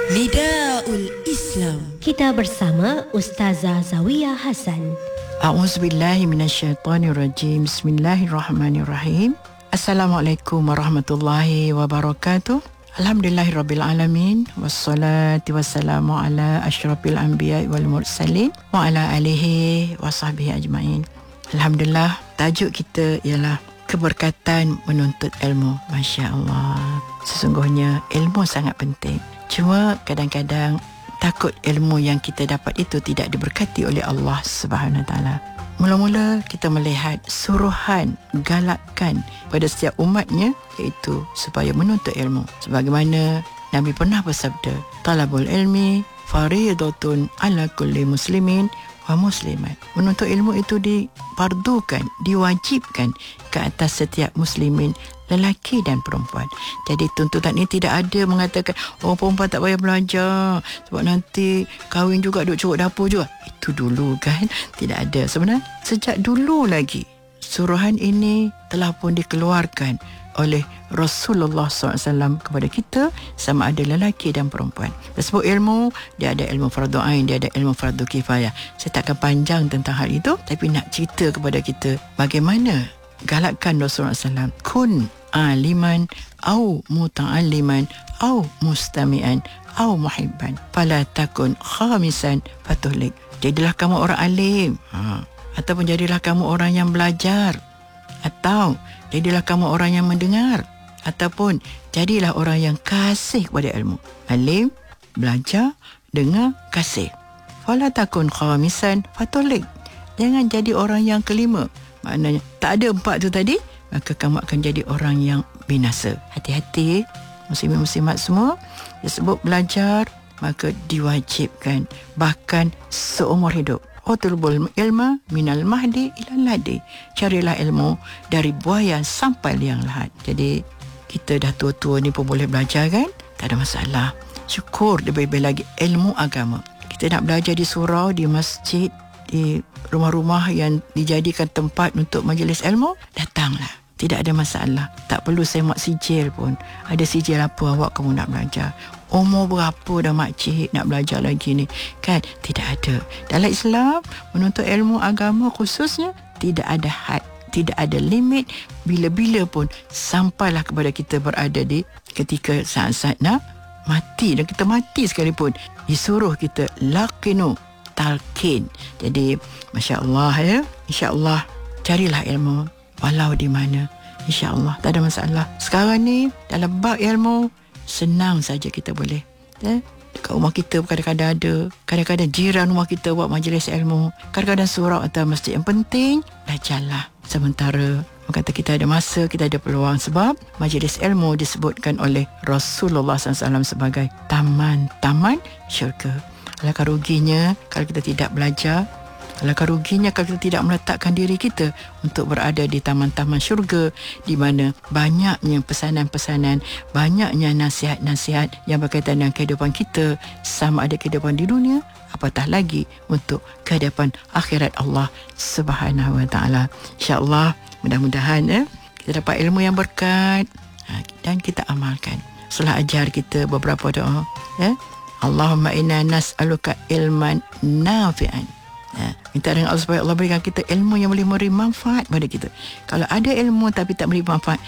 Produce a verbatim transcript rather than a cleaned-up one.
Nidaul Islam. Kita bersama Ustazah Zawiyah Hasan. A'udzubillahi minasyaitonirrajim. Bismillahirrahmanirrahim. Assalamualaikum warahmatullahi wabarakatuh. Alhamdulillahirabbil alamin wassalatu wassalamu ala asyrafil anbiya'i wal mursalin wa ala alihi wasahbihi ajmain. Alhamdulillah, tajuk kita ialah keberkatan menuntut ilmu. Masya-Allah. Sesungguhnya ilmu sangat penting. Cuma kadang-kadang takut ilmu yang kita dapat itu tidak diberkati oleh Allah Subhanahu Wa Taala. Mula-mula kita melihat suruhan, galakkan pada setiap umatnya, iaitu supaya menuntut ilmu. Sebagaimana Nabi pernah bersabda, talabul ilmi fariidatun ala kulli muslimin wa muslimat. Menuntut ilmu itu dipardukan, diwajibkan ke atas setiap muslimin, lelaki dan perempuan. Jadi tuntutan ini tidak ada mengatakan oh perempuan tak payah belajar sebab nanti kahwin juga duk curut dapur juga. Itu dulu kan, tidak ada. Sebenarnya sejak dulu lagi suruhan ini telah pun dikeluarkan oleh Rasulullah sallallahu alaihi wasallam kepada kita, sama ada lelaki dan perempuan. Tersebut ilmu, dia ada ilmu fardu ain, dia ada ilmu fardu kifayah. Saya tak akan panjang tentang hal itu, tapi nak cerita kepada kita bagaimana galakkan Rasulullah sallallahu alaihi wasallam, kun aliman au muta'alliman au mustami'an au muhibban fala takun khamisan fatuhlik. Jadilah kamu orang alim, ha. Ataupun jadilah kamu orang yang belajar, atau jadilah kamu orang yang mendengar, ataupun jadilah orang yang kasih kepada ilmu. Alim, belajar, dengar, kasih. Fala takun khamisan fatuhlik. Jangan jadi orang yang kelima. Maknanya tak ada empat tu tadi, maka kamu akan jadi orang yang binasa. Hati-hati muslimin-muslimat semua. Disebut belajar, maka diwajibkan bahkan seumur hidup. Utlubul ilma minal mahdi ilal ladi. Carilah ilmu dari buaya sampai liang lahat. Jadi kita dah tua-tua ni pun boleh belajar kan? Tak ada masalah. Syukur lebih-lebih lagi ilmu agama. Kita nak belajar di surau, di masjid, di rumah-rumah yang dijadikan tempat untuk majlis ilmu, datanglah. Tidak ada masalah. Tak perlu semak sijil pun. Ada sijil apa awak kamu nak belajar? Umur berapa dah makcik nak belajar lagi ni? Kan? Tidak ada. Dalam Islam, menuntut ilmu agama khususnya, tidak ada had, tidak ada limit. Bila-bila pun sampailah kepada kita berada di ketika saat-saat nak mati. Dan kita mati sekalipun, disuruh kita laqinu, talqin. Jadi Masya Allah ya, Insya Allah carilah ilmu walau di mana, Insya Allah tak ada masalah. Sekarang ni dalam bab ilmu senang saja kita boleh ya? Dekat rumah kita kadang-kadang ada, kadang-kadang jiran rumah kita buat majlis ilmu, kadang-kadang surau atau masjid. Yang penting belajarlah sementara kata kita ada masa, kita ada peluang. Sebab majlis ilmu disebutkan oleh Rasulullah sallallahu alaihi wasallam sebagai taman-taman syurga. Alangkah ruginya kalau kita tidak belajar, alangkah ruginya kalau kita tidak meletakkan diri kita untuk berada di taman-taman syurga, di mana banyaknya pesanan-pesanan, banyaknya nasihat-nasihat yang berkaitan dengan kehidupan kita, sama ada kehidupan di dunia, apatah lagi untuk kehidupan akhirat Allah Subhanahu Wa Taala. InsyaAllah, mudah-mudahan eh, kita dapat ilmu yang berkat dan kita amalkan. Setelah ajar kita beberapa doa ya. Allahumma inna nas'aluka ilman nafi'an. Ya, minta dengan Allah supaya Allah berikan kita ilmu yang boleh memberi manfaat pada kita. Kalau ada ilmu tapi tak beri manfaat,